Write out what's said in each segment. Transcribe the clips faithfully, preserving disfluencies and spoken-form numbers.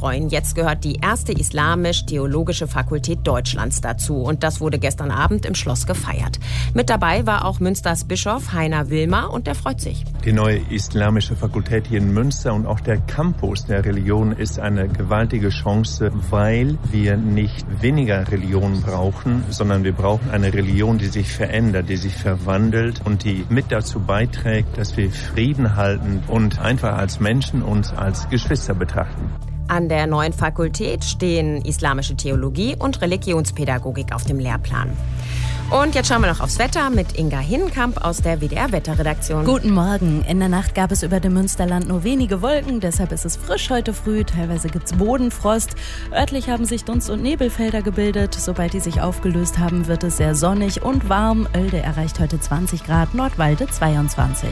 betreuen. Jetzt gehört die erste islamisch-theologische Fakultät Deutschlands dazu. Und das wurde gestern Abend im Schloss gefeiert. Mit dabei war auch Münsters Bischof Heiner Wilmer und der freut sich. Die neue islamische Fakultät hier in Münster und auch der Campus der Religion ist eine gewaltige Chance, weil wir nicht weniger Religion brauchen, sondern wir brauchen eine Religion, die sich verändert, die sich verwandelt und die mit dazu beiträgt, dass wir Frieden halten und einfach als Menschen uns als Geschwister betrachten. An der neuen Fakultät stehen islamische Theologie und Religionspädagogik auf dem Lehrplan. Und jetzt schauen wir noch aufs Wetter mit Inga Hinnenkamp aus der W D R-Wetterredaktion. Guten Morgen. In der Nacht gab es über dem Münsterland nur wenige Wolken, deshalb ist es frisch heute früh. Teilweise gibt es Bodenfrost. Örtlich haben sich Dunst- und Nebelfelder gebildet. Sobald die sich aufgelöst haben, wird es sehr sonnig und warm. Oelde erreicht heute zwanzig Grad, Nordwalde zweiundzwanzig.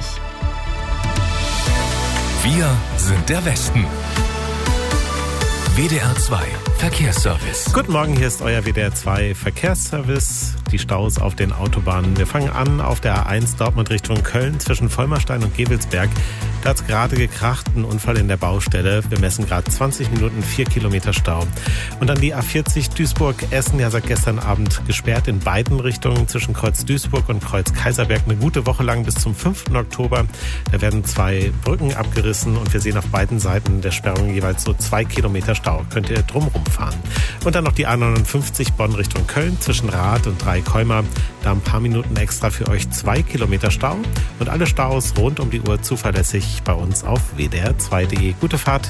Wir sind der Westen. W D R zwei Verkehrsservice. Guten Morgen, hier ist euer W D R zwei Verkehrsservice. Die Staus auf den Autobahnen. Wir fangen an auf der A eins Dortmund Richtung Köln zwischen Vollmerstein und Gevelsberg. Da hat es gerade gekracht, ein Unfall in der Baustelle. Wir messen gerade zwanzig Minuten, vier Kilometer Stau. Und dann die A vierzig Duisburg-Essen, ja seit gestern Abend gesperrt in beiden Richtungen zwischen Kreuz Duisburg und Kreuz Kaiserberg. Eine gute Woche lang bis zum fünften Oktober. Da werden zwei Brücken abgerissen und wir sehen auf beiden Seiten der Sperrung jeweils so zwei Kilometer Stau. Könnt ihr drumherum fahren. Und dann noch die A neunundfünfzig Bonn Richtung Köln zwischen Rath und Dreikäumer. Da ein paar Minuten extra für euch zwei Kilometer Stau. Und alle Staus rund um die Uhr zuverlässig bei uns auf w d r zwei punkt de. Gute Fahrt.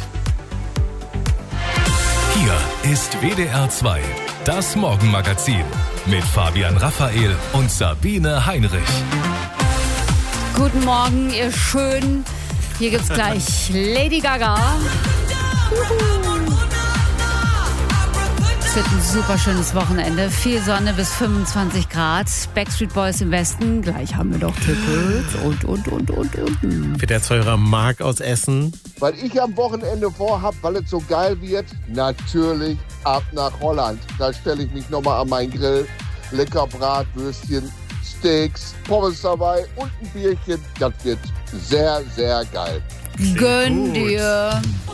Hier ist W D R zwei, das Morgenmagazin mit Fabian Raphael und Sabine Heinrich. Guten Morgen, ihr Schönen. Hier gibt's gleich Lady Gaga. Es wird ein super schönes Wochenende. Viel Sonne bis fünfundzwanzig Grad. Backstreet Boys im Westen. Gleich haben wir doch Tickets und, und, und, und, und. Wird der Zeurer Marc aus Essen. Weil ich am Wochenende vorhab, weil es so geil wird, natürlich ab nach Holland. Da stelle ich mich nochmal an meinen Grill. Lecker Bratwürstchen, Steaks, Pommes dabei und ein Bierchen. Das wird sehr, sehr geil. Gönn dir.